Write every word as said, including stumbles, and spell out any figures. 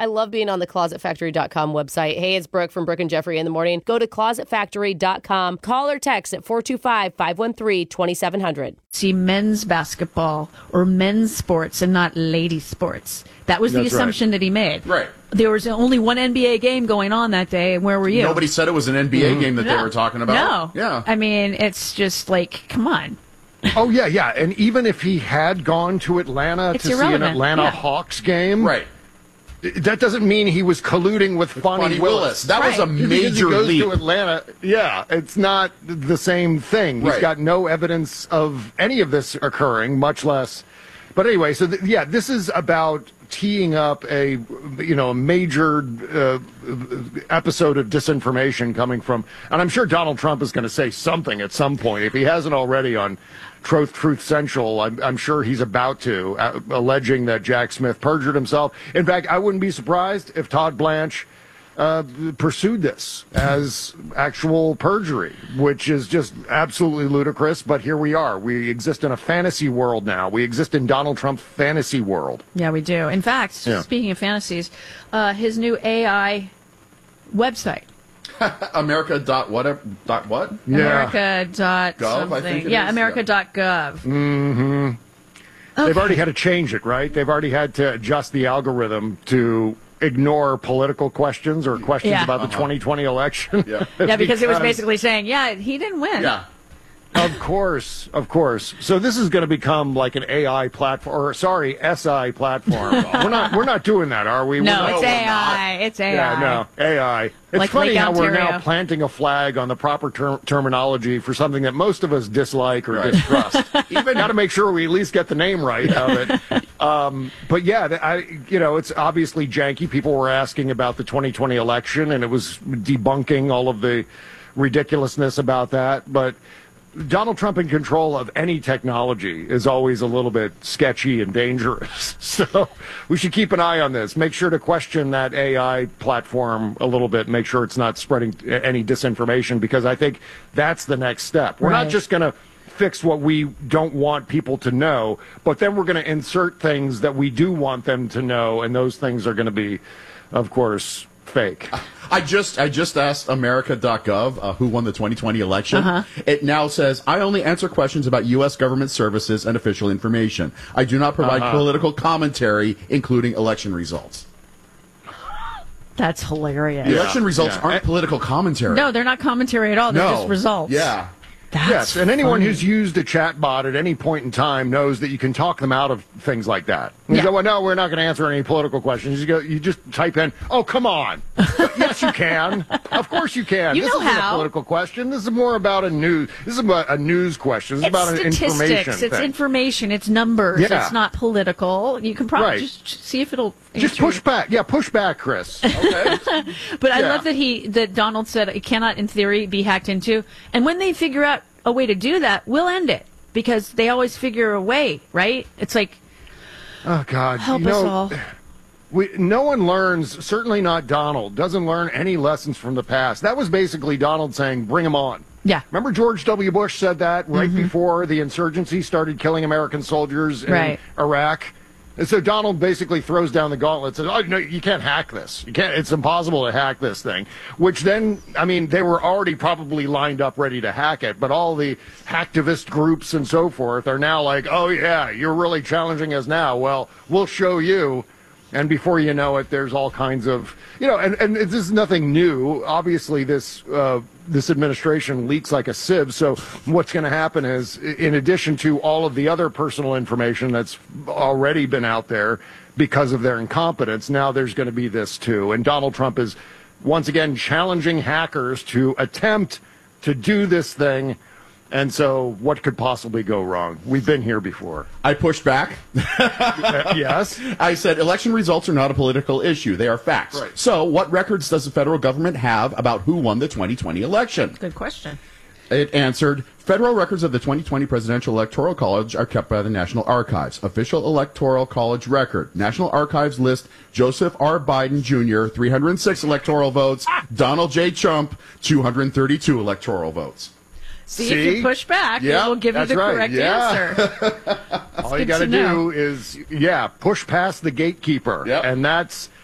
I love being on the closet factory dot com website. Hey, it's Brooke from Brooke and Jeffrey in the morning. Go to closet factory dot com. Call or text at four two five, five one three, two seven zero zero. See men's basketball or men's sports and not lady sports. That was the That's assumption right. that he made. Right. There was only one N B A game going on that day, and where were you? Nobody said it was an N B A Mm-hmm. game that no. they were talking about. No. Yeah. I mean, it's just like, come on. Oh, yeah, yeah. And even if he had gone to Atlanta It's to see an irrelevant. Atlanta Yeah. Hawks game, Right. that doesn't mean he was colluding with Fonnie, Fonnie Willis. Willis. That was Right. a Because major he goes leap. to Atlanta. Yeah, it's not the same thing. He's Right. got no evidence of any of this occurring, much less. But anyway, so th- yeah, this is about teeing up a you know a major uh, episode of disinformation coming from, and I'm sure Donald Trump is going to say something at some point if he hasn't already on Truth Truth Central. I'm, I'm sure he's about to, uh, alleging that Jack Smith perjured himself. In fact, I wouldn't be surprised if Todd Blanche uh, pursued this as actual perjury, which is just absolutely ludicrous. But here we are. We exist in a fantasy world now. We exist in Donald Trump's fantasy world. Yeah, we do. In fact, Yeah. speaking of fantasies, uh, his new A I website. America dot what? Dot what? Yeah. America dot Gov, I something. think it yeah, is, America dot gov. Mm-hmm. They've already had to change it, right? They've already had to adjust the algorithm to ignore political questions or questions Yeah. about the Uh-huh. twenty twenty election. Yeah. Yeah, because it was basically saying, yeah, he didn't win. Yeah. Of course, of course. So this is going to become like an A I platform, or sorry, S I platform. we're not, we're not doing that, are we? No, We're not- it's we're A I. It's A I. Yeah, no, A I. It's Like funny Lake how we're now Ontario. planting a flag on the proper ter- terminology for something that most of us dislike or Right. distrust. Even got to make sure we at least get the name right of it. Um, but yeah, th- I, you know, it's obviously janky. People were asking about the twenty twenty election, and it was debunking all of the ridiculousness about that. But Donald Trump in control of any technology is always a little bit sketchy and dangerous. So we should keep an eye on this. Make sure to question that A I platform a little bit. Make sure it's not spreading any disinformation, because I think that's the next step. We're Right. not just going to fix what we don't want people to know, but then we're going to insert things that we do want them to know, and those things are going to be, of course, fake. I just I just asked America dot gov uh, who won the twenty twenty election. Uh-huh. It now says, I only answer questions about U S government services and official information. I do not provide Uh-huh. political commentary, including election results. That's hilarious. The election results yeah. aren't political commentary. No, they're not commentary at all. They're No. just results. Yeah. That's Yes, and anyone funny. who's used a chat bot at any point in time knows that you can talk them out of things like that. You Yeah. go, well, no, we're not going to answer any political questions. You go, you just type in, oh, come on. Yes, you can. Of course you can. You this know isn't how. a political question. This is more about a news. This is about a news question. This is It's about an information statistics. It's thing. information. It's numbers. Yeah. It's not political. You can probably Right. just see if it'll Just answer push you. back. Yeah, push back, Chris. Okay. But I Yeah. love that he that Donald said it cannot, in theory, be hacked into. And when they figure out a way to do that, we'll end it, because they always figure a way, right? It's like, Oh, God. help you us know, all. We, no one learns, certainly not Donald, doesn't learn any lessons from the past. That was basically Donald saying, bring him on. Yeah. Remember George W. Bush said that right Mm-hmm. before the insurgency started killing American soldiers in Right. Iraq? And so Donald basically throws down the gauntlet and says, oh, no, you can't hack this. You can't, it's impossible to hack this thing. Which then, I mean, they were already probably lined up ready to hack it, but all the hacktivist groups and so forth are now like, oh, yeah, you're really challenging us now. Well, we'll show you. And before you know it, there's all kinds of, you know, and, and this is nothing new. Obviously, this uh, this administration leaks like a sieve. So what's going to happen is, in addition to all of the other personal information that's already been out there because of their incompetence, now there's going to be this too. And Donald Trump is once again challenging hackers to attempt to do this thing. And so what could possibly go wrong? We've been here before. I pushed back. Uh, yes. I said election results are not a political issue. They are facts. Right. So what records does the federal government have about who won the twenty twenty election? Good question. It answered, federal records of the twenty twenty Presidential Electoral College are kept by the National Archives. Official Electoral College record. National Archives list Joseph R. Biden Junior, three hundred six electoral votes. Donald J. Trump, two hundred thirty-two electoral votes. See, See? if you push back, Yeah, it will give you that's the right. correct Yeah. answer. All you good got to to know. do is, yeah, push past the gatekeeper. Yep. And that's